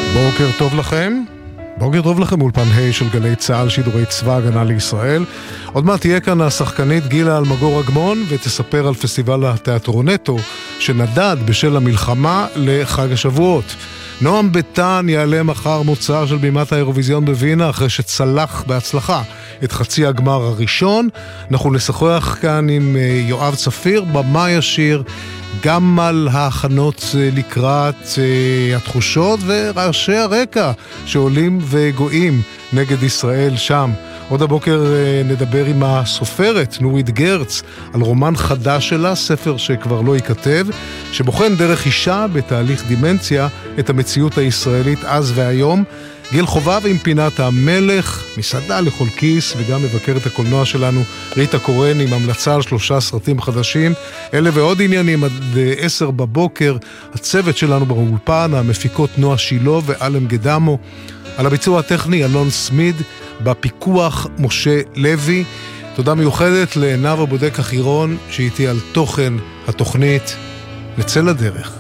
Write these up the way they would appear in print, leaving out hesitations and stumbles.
בוקר טוב לכם. בוקר טוב לכם, אולפן ה' של גלי צהל, שידורי צבא הגנה לישראל. עוד מעט תהיה כאן השחקנית גילה אלמגור אגמון ותספר על פסטיבל התיאטרונטו שנדד בשל המלחמה לחג השבועות. נועם ביטן יעלה מחר מוצא של בימת האירוויזיון בווינה אחרי שצלח בהצלחה את חצי הגמר הראשון. אנחנו נשוחח כאן עם יואב צפיר, במאי השיר, גם על ההכנות לקראת התחושות ורעשי הרקע שעולים וגואים נגד ישראל שם. עוד הבוקר נדבר עם הסופרת נורית גרץ על רומן חדש שלה, ספר שכבר לא ייכתב, שבוחן דרך אישה בתהליך דימנציה את המציאות הישראלית אז והיום. גיל חובב עם פינת המלך, מסעדה לכל כיס, וגם מבקרת הקולנוע שלנו ריטה קורן עם המלצה על 3 סרטים חדשים. אלה ועוד עניינים עד 10 בבוקר. הצוות שלנו באולפן, המפיקות נועה שילו ואלם גדמו. על הביצוע הטכני אלון סמיד, בפיקוח משה לוי. תודה מיוחדת לעינב הבודק החירון שאיתי על תוכן התוכנית. נצא לדרך.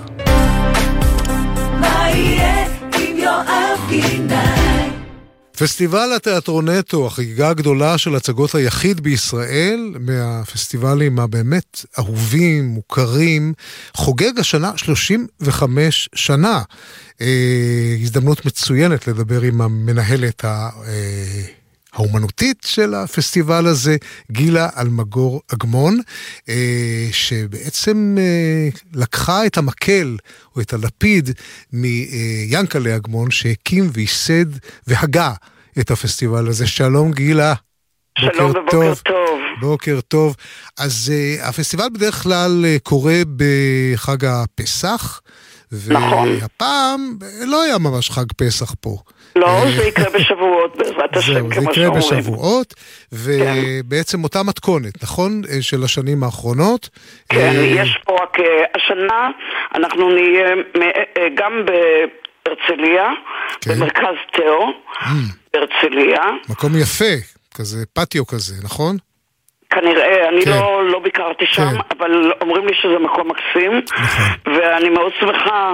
מה יהיה עם יואב גינאי? פסטיבל התיאטרונטו, החגיגה הגדולה של הצגות היחיד בישראל, מהפסטיבלים הבאמת אהובים, מוכרים, חוגג השנה 35 שנה. הזדמנות מצוינת לדבר עם המנהלת האומנותית של הפסטיבל הזה, גילה אלמגור אגמון, שבעצם לקחה את המקל או את הלפיד מיאנקלה אגמון, שהקים וייסד והגה את הפסטיבל הזה. שלום גילה. שלום ובוקר טוב. בוקר טוב. אז הפסטיבל בדרך כלל קורה בחג הפסח, נכון. והפעם לא היה ממש חג פסח פה. לא, זה יקרה בשבועות, בעזרת השם, כמו שאומרים. זה יקרה בשבועות, ובעצם אותה מתכונת, נכון? של השנים האחרונות. כן, יש פה רק השנה, אנחנו נהיה גם בהרצליה, במרכז תאו, בהרצליה. מקום יפה, כזה פטיו כזה, נכון? כנראה, אני לא ביקרתי שם, אבל אומרים לי שזה מקום מקסים, ואני מאוד שמחה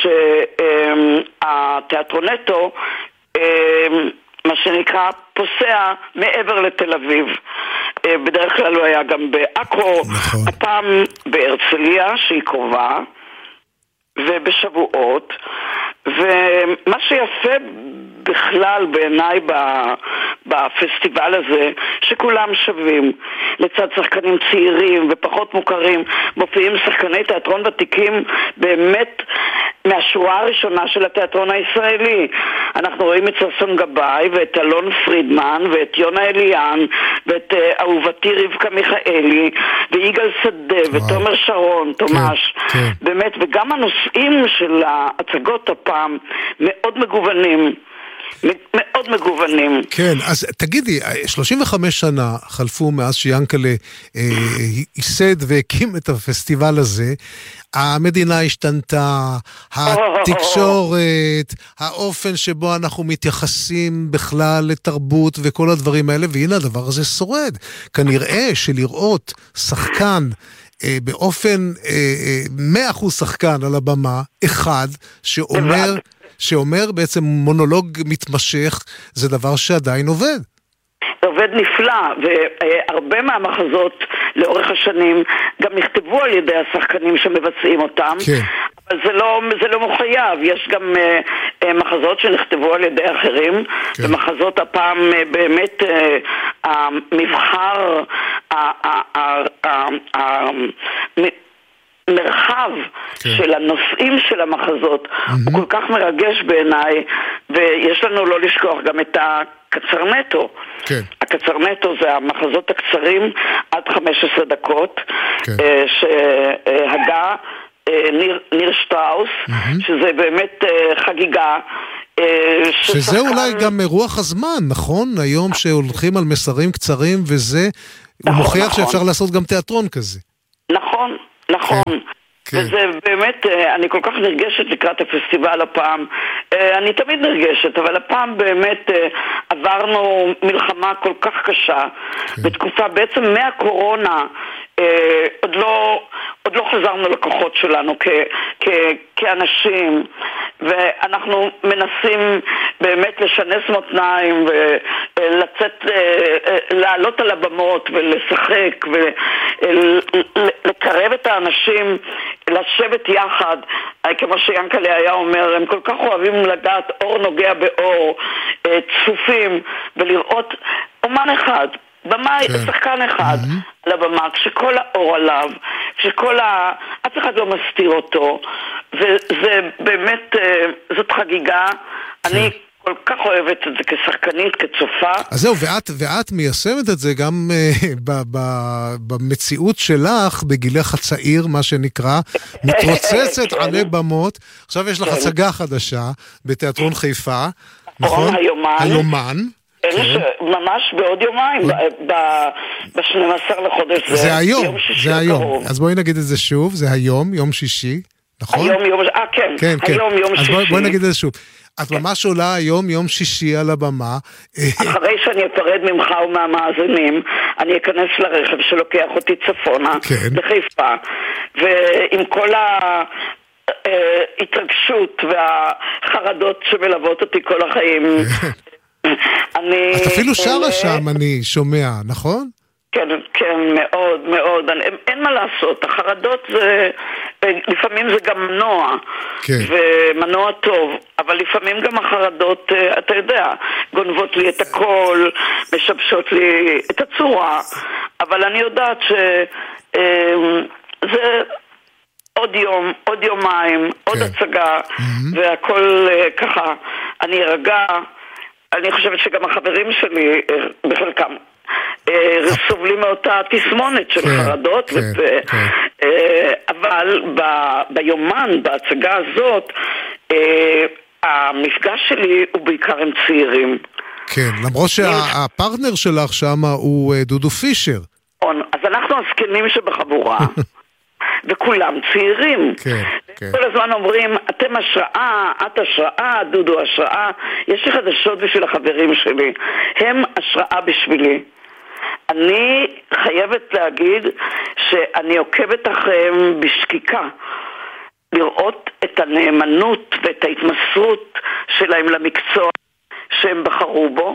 שהתיאטרונטו, מה שנקרא, פוסע מעבר לתל אביב. בדרך כלל הוא היה גם בעכו, הפעם בהרצליה שהיא קרובה, ובשבועות, ומה שיפה בכלל בעיניי בפסטיבל הזה, שכולם שווים. לצד שחקנים צעירים ופחות מוכרים, מופיעים שחקני תיאטרון ותיקים באמת מהשורה הראשונה של התיאטרון הישראלי. אנחנו רואים את ששון גבאי ואת אלון פרידמן ואת יונה אליאן ואת אהובתי רבקה מיכאלי ויגאל שדה ותומר שרון, תומש. באמת, וגם הנושאים של ההצגות הפעם מאוד מגוונים. מאוד מגוונים. כן, אז תגידי, 35 שנה חלפו מאז שיאנקלה ייסד והקים את הפסטיבל הזה. המדינה השתנתה, התקשורת, האופן שבו אנחנו מתייחסים בכלל לתרבות וכל הדברים האלה, והנה הדבר הזה שורד. כנראה שלראות שחקן באופן 100% שחקן על הבמה, אחד שאומר בעצם מונולוג מתמשך, זה דבר שעדיין עובד. זה עובד נפלא, והרבה מהמחזות לאורך השנים גם נכתבו על ידי השחקנים שמבצעים אותם, כן. אבל זה לא מחויב. יש גם מחזות שנכתבו על ידי אחרים, כן. ומחזות הפעם באמת המבחר מרחב של הנושאים של המחזות הוא כל כך מרגש בעיניי, ויש לנו לא לשכוח גם את הקצרנטו. הקצרנטו זה המחזות הקצרים עד 15 דקות שהגה ניר שטראוס, שזה באמת חגיגה, שזה אולי גם רוח הזמן, נכון? היום שהולכים על מסרים קצרים, וזה הוא מוכיח שאפשר לעשות גם תיאטרון כזה. נכון. וזה באמת, אני כל כך נרגשת לקראת הפסטיבל הפעם. אני תמיד נרגשת, אבל הפעם באמת עברנו מלחמה כל כך קשה, בתקופה בעצם מהקורונה, עוד לא חזרנו לכוחות שלנו כאנשים, ואנחנו אנחנו מנסים באמת לשנס מותניים ולצאת, לעלות על הבמות ולשחק ולקרב את האנשים, לשבת יחד, כמו שיאנקל'ה היה אומר, הם כל כך אוהבים לדעת אור נוגע באור, צפופים, ולראות אומן אחד, במאי, שחקן אחד על הבמה, כשכל האור עליו, אף אחד לא מסתיר אותו, וזה באמת, זאת חגיגה, אני כל כך אוהבת את זה כשחקנית, כצופה. אז זהו, ואת מיישמת את זה גם במציאות שלך, בגילך הצעיר, מה שנקרא, מתרוצצת עלי במות. עכשיו יש לך הצגה חדשה בתיאטרון חיפה, נכון? היומן. ממש בעוד יומיים, ב-12 לחודש. זה היום, זה היום. אז בואי נגיד את זה שוב, זה היום, יום שישי, נכון? כן, היום יום שישי. אז בואי נגיד את זה שוב. את ממש עולה היום יום שישי על הבמה. אחרי שאני אפרד ממך ומהמאזינים, אני אכנס לרכב שלוקח אותי צפונה, לחיפה, ועם כל ההתרגשות והחרדות שמלוות אותי כל החיים. את אפילו שרה שם, אני שומע, נכון? כן, מאוד, מאוד. אין מה לעשות, החרדות זה, לפעמים זה גם מנוע, ומנוע טוב, אבל לפעמים גם החרדות, אתה יודע, גונבות לי את הכל, משבשות לי את הצורה, אבל אני יודעת שזה עוד יום, עוד יומיים, עוד הצגה, והכל ככה, אני ארגע. אני חושבת שגם החברים שלי, בחלקם, סובלים מאותה תסמונת של חרדות, אבל ביומן, בהצגה הזאת, המפגש שלי הוא בעיקר עם צעירים. כן, למרות שהפרטנר שלך שם הוא דודו פישר. אז אנחנו הזקנים שבחבורה. וכולם צעירים. כל הזמן אומרים, אתם השראה, את השראה, דודו השראה. יש לי חדשות בשביל החברים שלי. הם השראה בשבילי. אני חייבת להגיד שאני עוקבת אחריהם בשקיקה. לראות את הנאמנות ואת ההתמסרות שלהם למקצוע שהם בחרו בו.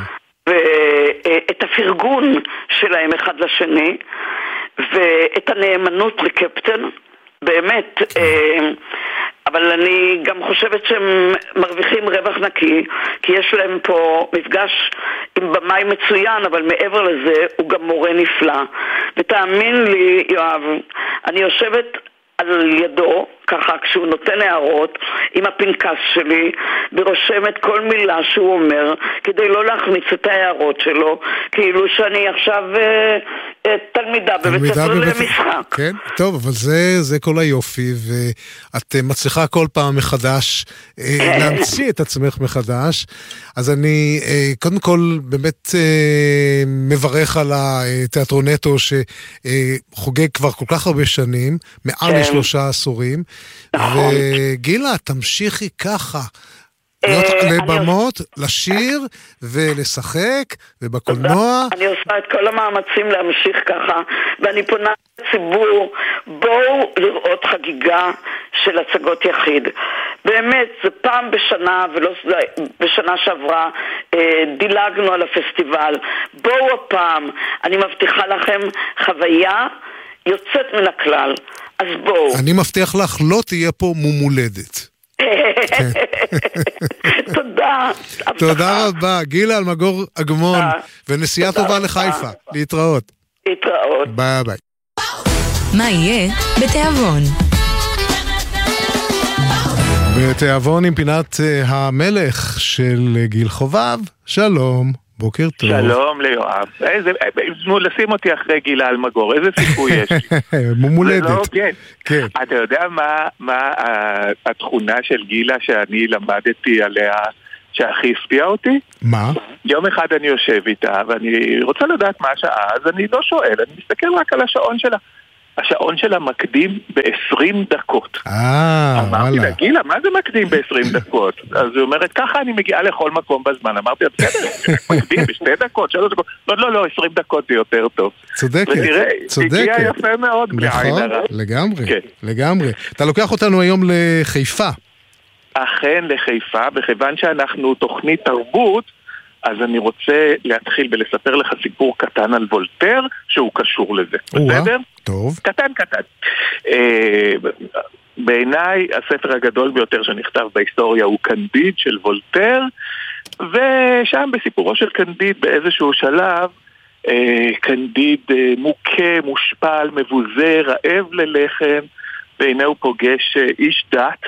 ואת הפרגון שלהם אחד לשני. ואת הנאמנות לקפטן, באמת, אבל אני גם חושבת שהם מרוויחים רווח נקי, כי יש להם פה מפגש עם במאי מצוין, אבל מעבר לזה הוא גם מורה נפלא. ותאמין לי, יואב, אני יושבת על ידו, ככה כשהוא נותן הערות, עם הפנקס שלי, ורושמת כל מילה שהוא אומר, כדי לא להחמיץ את ההערות שלו, כאילו שאני עכשיו תלמידה בבית ספר למשחק. כן, טוב, אבל זה כל היופי, ואת מצליחה כל פעם מחדש להמציא את עצמך מחדש. אז אני קודם כל באמת מברך על התיאטרונטו שחוגג כבר כל כך הרבה שנים, מעל 3 עשורים. וגילה, תמשיכי ככה. להיות לבמות, לשיר ולשחק ובקולנוע. אני עושה את כל המאמצים להמשיך ככה, ואני פונה לציבור, בואו לראות חגיגה של הצגות יחיד. באמת, זה פעם בשנה, ולא בשנה שעברה, דילגנו על הפסטיבל. בואו הפעם, אני מבטיחה לכם חוויה יוצאת מן הכלל. אז בואו. אני מבטיח לך, לא תהיה פה מומולדת. תודה. תודה רבה, גילה אלמגור אגמון, ונסיעה טובה לחיפה. להתראות. להתראות. ביי ביי. מה יהיה בתיאבון? בתיאבון עם פינת המלך של גיל חובב. שלום. בוקר טוב. שלום ליואב. לשים אותי אחרי גילה אלמגור, איזה סיכוי יש לי? מומולדת. כן. אתה יודע מה התכונה של גילה שאני למדתי עליה שהכי הפתיע אותי? מה? יום אחד אני יושב איתה ואני רוצה לדעת מה השעה, אז אני לא שואל, אני מסתכל רק על השעון שלה. השעון שלה מקדים ב-20 דקות. אמרתי לה, גילה, מה זה מקדים ב-20 דקות? אז היא אומרת, ככה אני מגיעה לכל מקום בזמן. אמרתי, בסדר, מקדים ב2 דקות, 3 דקות. לא, 20 דקות זה יותר טוב. צודקת. ותראה, הגיע יפה מאוד. נכון, לגמרי. אתה לוקח אותנו היום לחיפה. אכן לחיפה, וכיוון שאנחנו תוכנית תרבות, אז אני רוצה להתחיל ולספר לך סיפור קטן על וולטר, שהוא קשור לזה. בסדר? טוב. קטן. בעיניי, הספר הגדול ביותר שנכתב בהיסטוריה הוא קנדיד של וולטר, ושם בסיפורו של קנדיד באיזשהו שלב, קנדיד מוכה, מושפל, מבוזה, רעב ללחם, והנה הוא פוגש איש דת,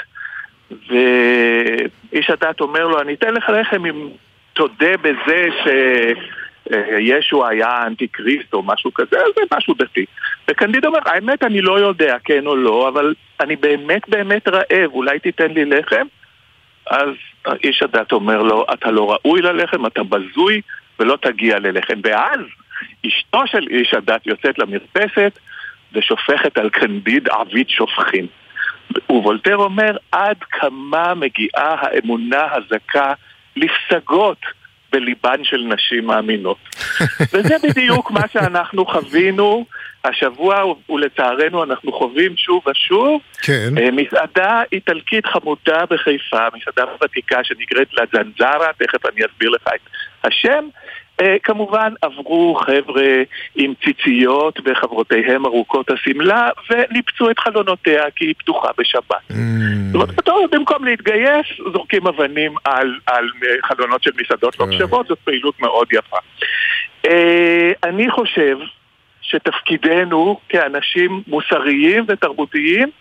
ואיש הדת אומר לו, אני אתן לך לחם אם תודה בזה שישו היה אנטי-קריסט או משהו כזה, זה משהו דתי. וקנדיד אומר, האמת אני לא יודע כן או לא, אבל אני באמת רעב, אולי תיתן לי לחם? אז איש הדת אומר לו, אתה לא ראוי ללחם, אתה בזוי ולא תגיע ללחם. ואז אשתו של איש הדת יוצאת למרפסת ושופכת על קנדיד עבית שופכין. ווולטר אומר, עד כמה מגיעה האמונה הזכה לפסגות בליבן של נשים מאמינות. וזה בדיוק מה שאנחנו חווינו השבוע, ולצערנו אנחנו חווים שוב ושוב. כן. מסעדה איטלקית חמודה בחיפה, מסעדה ותיקה שנקראת לזנזרה, תכף אני אסביר לך את השם. כמובן עברו חבר'ה עם ציציות וחברותיהם ארוכות הסמלה וניפצו את חלונותיה כי היא פתוחה בשבת. זאת אומרת, במקום להתגייס זורקים אבנים על חלונות של מסעדות לא משבות, זאת פעילות מאוד יפה. אני חושב שתפקידנו כאנשים מוסריים ותרבותיים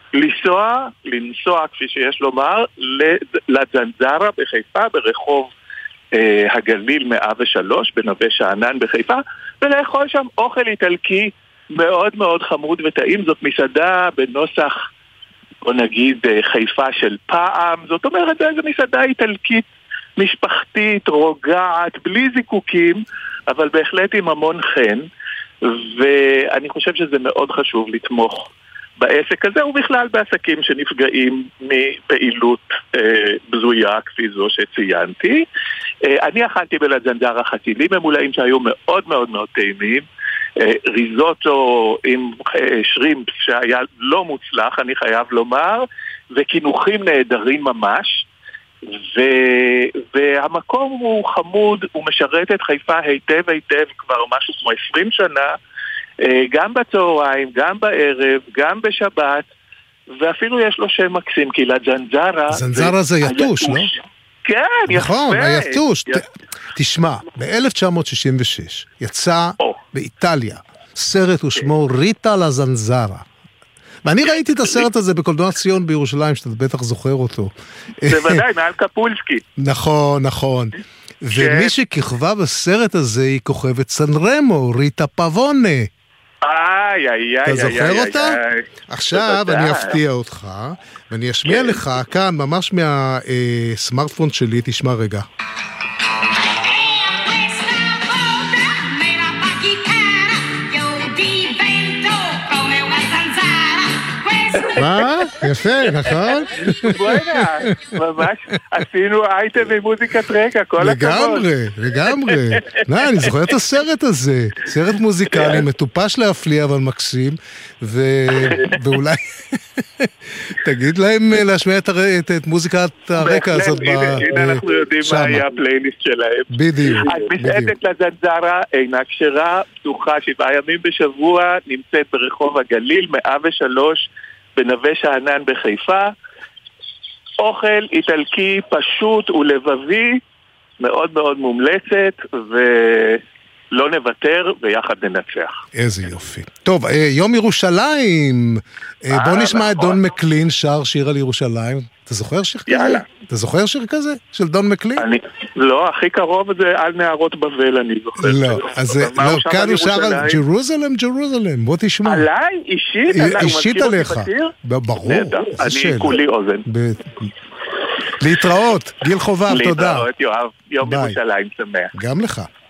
לנסוע כפי שיש לומר לזנזרה בחיפה ברחוב הגליל 103 בנווה שאנן בחיפה, ולאכול שם אוכל איטלקי מאוד מאוד חמוד וטעים. זאת מסעדה בנוסח, או נגיד חיפה של פעם, זאת אומרת זו מסעדה איטלקית משפחתית, רוגעת, בלי זיקוקים, אבל בהחלט עם המון חן, ואני חושב שזה מאוד חשוב לתמוך בעסק הזה, ובכלל בעסקים שנפגעים מפעילות בזויה כפי זו שציינתי. אני אכלתי בלזנזרה חצילים ממולאים שהיו מאוד מאוד מאוד טעימים, ריזוטו עם שרימפס שהיה לא מוצלח, אני חייב לומר, וכינוחים נהדרים ממש, והמקום הוא חמוד, הוא משרת את חיפה היטב כבר משהו כמו 20 שנה, גם בצהריים, גם בערב, גם בשבת, ואפילו יש לו שם מקסים, כי לזנזרה... זנזרה זה יתוש, לא? כן, יפה. נכון, היתוש. תשמע, ב-1966 יצא באיטליה סרט ושמו ריטה לזנזרה. ואני ראיתי את הסרט הזה בקולנוע ציון בירושלים, שאתה בטח זוכר אותו. בוודאי, מעל קפולסקי. נכון. ומי שכיכבה בסרט הזה היא כוכבת סנרמו, ריטה פבונה. אתה זוכר אותה? עכשיו אני אפתיע אותך, ואני אשמיע לך כאן, ממש מהסמארטפון שלי, תשמע רגע. מה? יפה, נכון? בוא'נה, ממש עשינו אייטם ממוזיקת רקע, כל הכבוד. לגמרי. אני זוכר את הסרט הזה. סרט מוזיקלי, מטופש להפליא, אבל מקסים, ואולי תגיד להם להשמיע את מוזיקת הרקע הזאת שם. הנה אנחנו יודעים מה היה הפלייליסט שלהם. בדיוק. מסעדת לזנזרה אינה כשרה, פתוחה 7 ימים בשבוע, נמצאת ברחוב הגליל 103 בנווה שאנן בחיפה. אוכל איטלקי פשוט ולבבי, מאוד מאוד מומלצת, ולא נוותר, ויחד ננצח. איזה יופי. טוב, יום ירושלים. בוא נשמע את דון מקלין שר שיר על ירושלים. אתה זוכר שיר כזה? יאללה. אתה זוכר שיר כזה? של דון מקלין? לא, הכי קרוב זה על נערות בבל, אני זוכר. לא, אז כאן הוא שר על ג'רוזלם, בוא תשמע. עליי? אישית? אישית עליך. ברור. אני כולי אוזן. להתראות, גיל חובב, תודה. להתראות, יואב. יום ירושלים שמח. גם לך.